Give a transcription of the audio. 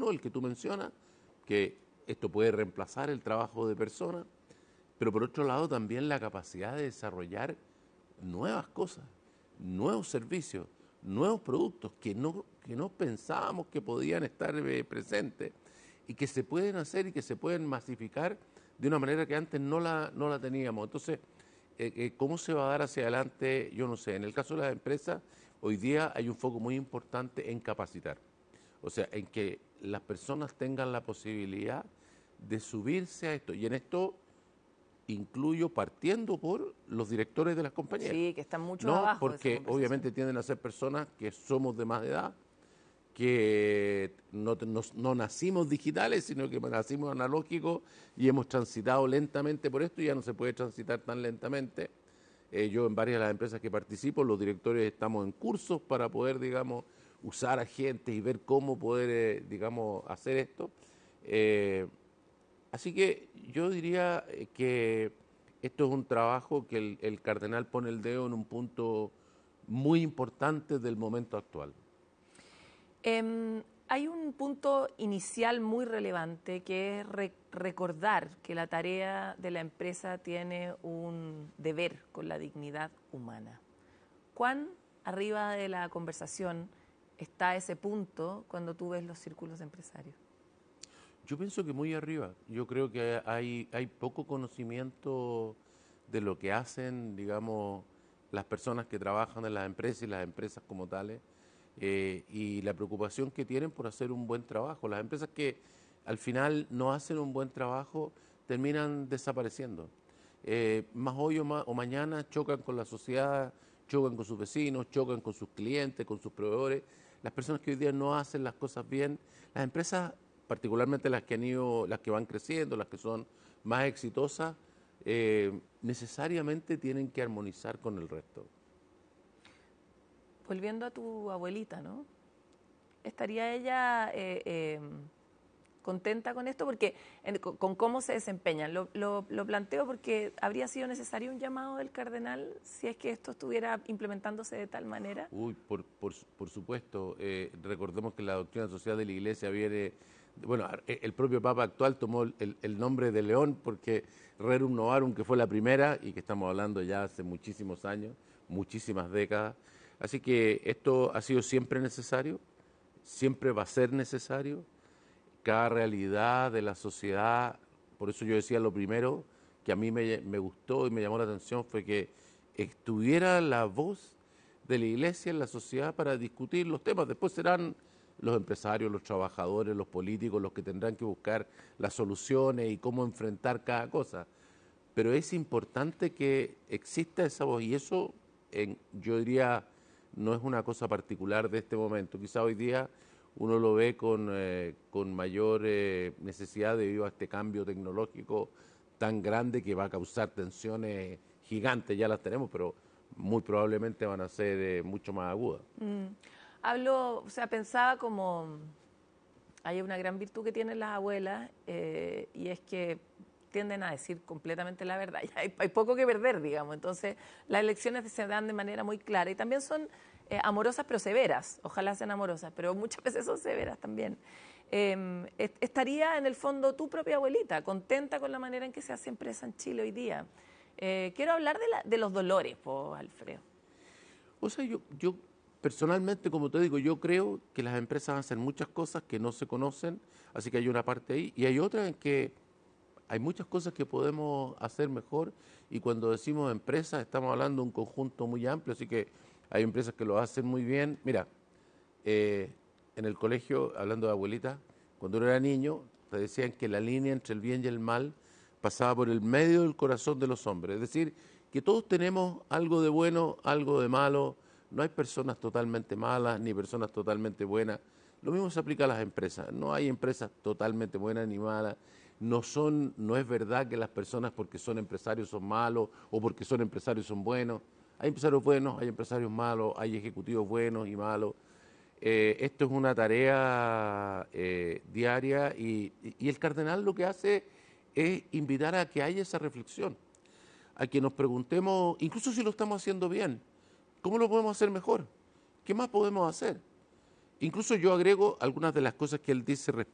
Uno, el que tú mencionas, que esto puede reemplazar el trabajo de personas, pero por otro lado también la capacidad de desarrollar nuevas cosas, nuevos servicios, nuevos productos que no pensábamos que podían estar presentes y que se pueden hacer y que se pueden masificar de una manera que antes no la teníamos. Entonces, ¿cómo se va a dar hacia adelante? Yo no sé. En el caso de las empresas, hoy día hay un foco muy importante en capacitar. O sea, en que las personas tengan la posibilidad de subirse a esto. Y en esto incluyo partiendo por los directores de las compañías. Sí, que están mucho No, abajo de esa porque conversación. obviamente tienden a ser personas que somos de más edad, que no nacimos digitales, sino que nacimos analógicos y hemos transitado lentamente por esto y ya no se puede transitar tan lentamente. Yo en varias de las empresas que participo, los directores estamos en cursos para poder, digamos, usar a gente y ver cómo poder, digamos, hacer esto. Así que yo diría que esto es un trabajo que el cardenal pone el dedo en un punto muy importante del momento actual. Hay un punto inicial muy relevante que es recordar que la tarea de la empresa tiene un deber con la dignidad humana. ¿Cuán arriba de la conversación está ese punto cuando tú ves los círculos empresarios? Yo pienso que muy arriba. Yo creo que hay poco conocimiento de lo que hacen, digamos, las personas que trabajan en las empresas y las empresas como tales, y la preocupación que tienen por hacer un buen trabajo. Las empresas que al final no hacen un buen trabajo terminan desapareciendo. Más hoy o mañana chocan con la sociedad, chocan con sus vecinos, chocan con sus clientes, con sus proveedores. Las personas que hoy día no hacen las cosas bien, las empresas, particularmente las que han ido, las que van creciendo, las que son más exitosas, necesariamente tienen que armonizar con el resto. Volviendo a tu abuelita, ¿no? ¿Estaría ella contenta con esto? Porque con cómo se desempeñan. Lo planteo porque habría sido necesario un llamado del cardenal si es que esto estuviera implementándose de tal manera. Uy, por supuesto. Recordemos que la doctrina social de la Iglesia viene... Bueno, el propio Papa actual tomó el nombre de León porque Rerum Novarum, que fue la primera y que estamos hablando ya hace muchísimos años, muchísimas décadas. Así que esto ha sido siempre necesario, siempre va a ser necesario. Cada realidad de la sociedad, por eso yo decía lo primero que a mí me gustó y me llamó la atención fue que estuviera la voz de la Iglesia en la sociedad para discutir los temas. Después serán los empresarios, los trabajadores, los políticos los que tendrán que buscar las soluciones y cómo enfrentar cada cosa. Pero es importante que exista esa voz y eso, yo diría, no es una cosa particular de este momento. Quizá hoy día uno lo ve con mayor necesidad debido a este cambio tecnológico tan grande que va a causar tensiones gigantes, ya las tenemos, pero muy probablemente van a ser mucho más agudas. O sea, pensaba como hay una gran virtud que tienen las abuelas y es que tienden a decir completamente la verdad. Hay poco que perder, digamos. Entonces, las elecciones se dan de manera muy clara y también son amorosas pero severas. Ojalá sean amorosas, pero muchas veces son severas también. ¿Estaría en el fondo tu propia abuelita contenta con la manera en que se hace empresa en Chile hoy día? Quiero hablar de los dolores, pues, Alfredo. O sea, yo personalmente, como te digo, yo creo que las empresas hacen muchas cosas que no se conocen, así que hay una parte ahí, y hay otra en que hay muchas cosas que podemos hacer mejor, y cuando decimos empresas estamos hablando de un conjunto muy amplio, así que hay empresas que lo hacen muy bien. Mira, en el colegio, hablando de abuelita, cuando uno era niño, te decían que la línea entre el bien y el mal pasaba por el medio del corazón de los hombres, es decir, que todos tenemos algo de bueno, algo de malo, no hay personas totalmente malas ni personas totalmente buenas. Lo mismo se aplica a las empresas, no hay empresas totalmente buenas ni malas, no es verdad que las personas porque son empresarios son malos o porque son empresarios son buenos. Hay empresarios buenos, hay empresarios malos, hay ejecutivos buenos y malos. Esto es una tarea diaria y el cardenal lo que hace es invitar a que haya esa reflexión, a que nos preguntemos, incluso si lo estamos haciendo bien, ¿cómo lo podemos hacer mejor? ¿Qué más podemos hacer? Incluso yo agrego algunas de las cosas que él dice respecto